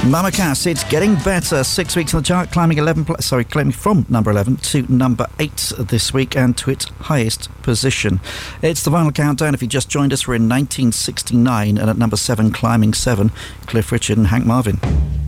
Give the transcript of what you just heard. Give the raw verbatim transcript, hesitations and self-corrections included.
Mama Cass, it's getting better. Six weeks on the chart, climbing eleven. Pl- sorry, climbing from number eleven to number eight this week, and to its highest position. It's the Vinyl Countdown. If you just joined us, we're in nineteen sixty-nine, and at number seven, climbing seven, Cliff Richard and Hank Marvin.